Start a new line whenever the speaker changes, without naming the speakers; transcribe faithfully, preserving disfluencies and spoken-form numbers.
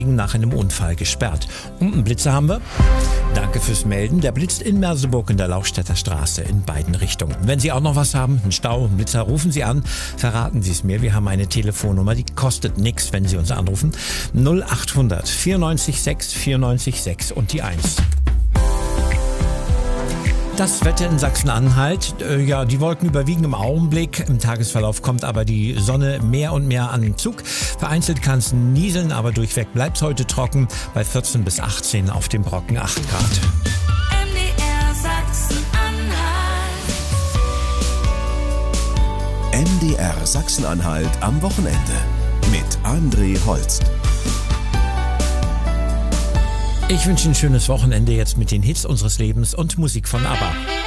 nach einem Unfall gesperrt. Und einen Blitzer haben wir. Danke fürs Melden. Der blitzt in Merseburg in der Lauchstädter Straße in beiden Richtungen. Wenn Sie auch noch was haben, einen Stau, einen Blitzer, rufen Sie an. Verraten Sie es mir. Wir haben eine Telefonnummer, die kostet nichts, wenn Sie uns anrufen. null achthundert vierundneunzig sechs vierundneunzig sechs und die eins. Das Wetter in Sachsen-Anhalt, äh, ja, die Wolken überwiegen im Augenblick. Im Tagesverlauf kommt aber die Sonne mehr und mehr an den Zug. Vereinzelt kann es nieseln, aber durchweg bleibt es heute trocken. Bei vierzehn bis achtzehn auf dem Brocken acht Grad.
M D R Sachsen-Anhalt.
M D R Sachsen-Anhalt am Wochenende mit André Holst.
Ich wünsche ein schönes Wochenende jetzt mit den Hits unseres Lebens und Musik von ABBA.